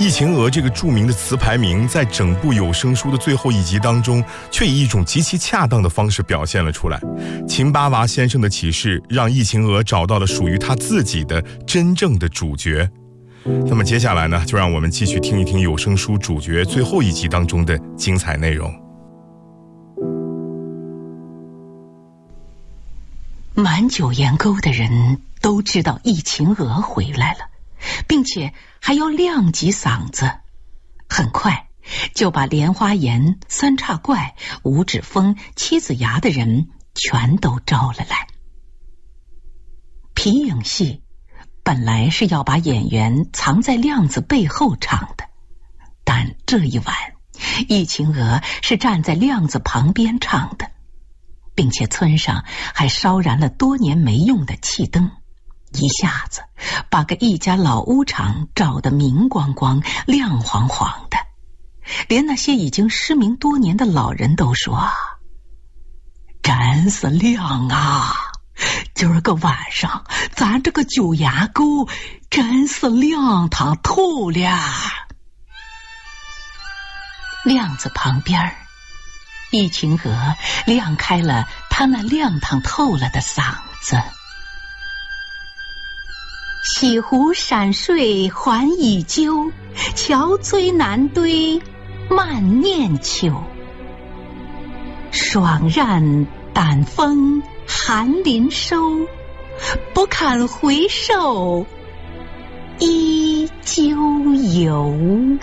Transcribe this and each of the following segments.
忆秦娥这个著名的词牌名，在整部有声书的最后一集当中，却以一种极其恰当的方式表现了出来。秦八娃先生的启示，让忆秦娥找到了属于他自己的真正的主角。那么接下来呢，就让我们继续听一听有声书主角最后一集当中的精彩内容。 满九岩沟的人都知道忆秦娥回来了，并且还要亮几嗓子，很快就把莲花岩、三岔怪、五指峰、七子崖的人全都招了来。皮影戏本来是要把演员藏在亮子背后唱的，但这一晚忆秦娥是站在亮子旁边唱的，并且村上还烧燃了多年没用的气灯，一下子把个一家老屋场照得明光光、亮晃晃的，连那些已经失明多年的老人都说：“真是亮啊！今儿个晚上，咱这个九崖沟真是亮堂透了。”亮子旁边，忆秦娥亮开了他那亮堂透了的嗓子。西湖山水还依旧，憔悴难对万年秋。霜髯丹枫寒林收，不堪回首依旧游。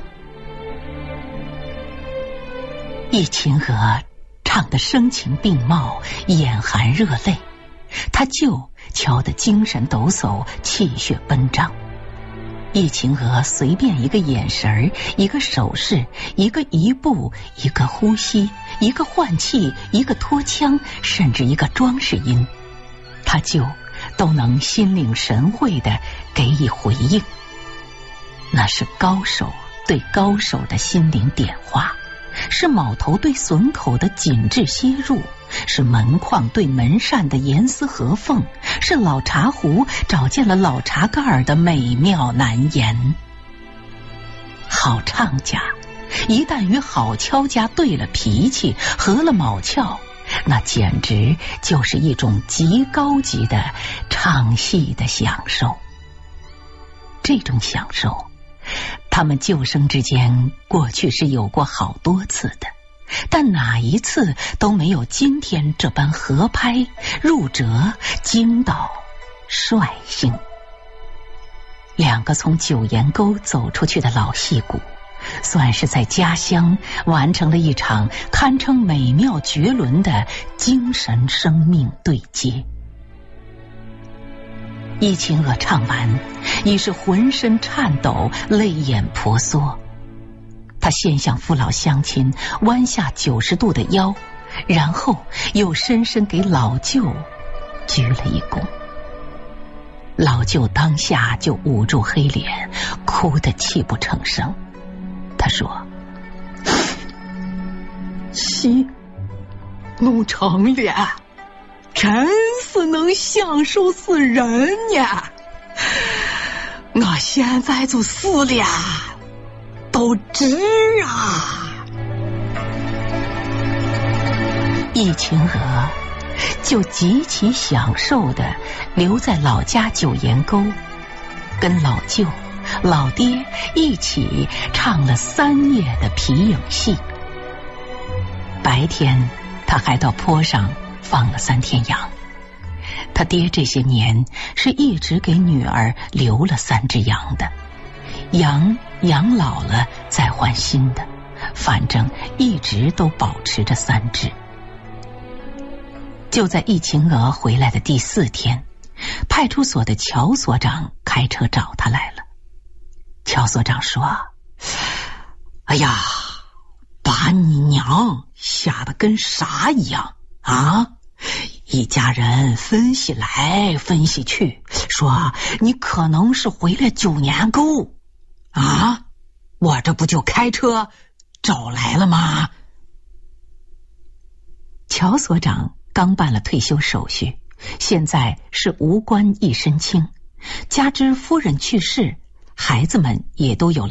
忆秦娥唱得声情并茂，眼含热泪，他就瞧得精神抖擞，气血奔张。忆秦娥随便一个眼神，一个手势，一个移步，一个呼吸，一个换气，一个拖腔，甚至一个装饰音，他就都能心领神会地给予回应。那是高手对高手的心灵点化，是卯头对榫口的紧致楔入，是门框对门扇的严丝合缝，是老茶壶找见了老茶盖的美妙难言。好唱家一旦与好敲家对了脾气，合了卯窍，那简直就是一种极高级的唱戏的享受。这种享受他们旧生之间过去是有过好多次的，但哪一次都没有今天这般合拍、入折、惊倒、率性。两个从九岩沟走出去的老戏骨，算是在家乡完成了一场堪称美妙绝伦的精神生命对接。忆秦娥唱完，已是浑身颤抖，泪眼婆娑。他先向父老乡亲弯下90度的腰，然后又深深给老舅鞠了一躬。老舅当下就捂住黑脸，哭得泣不成声。他说：“戏弄成了，真是能享受死人呀！我现在就死了，都值啊！”忆秦娥就极其享受地留在老家九岩沟，跟老舅、老爹一起唱了3夜的皮影戏。白天他还到坡上放了3天羊。他爹这些年是一直给女儿留了3只羊的，羊养老了再换新的，反正一直都保持着3只。就在忆秦娥回来的第4天，派出所的乔所长开车找他来了。乔所长说：“哎呀，把你娘吓得跟啥一样啊！一家人分析来分析去，说你可能是回了9年沟啊！我这不就开车找来了吗？”乔所长刚办了退休手续，现在是无官一身轻，加之夫人去世，孩子们也都有了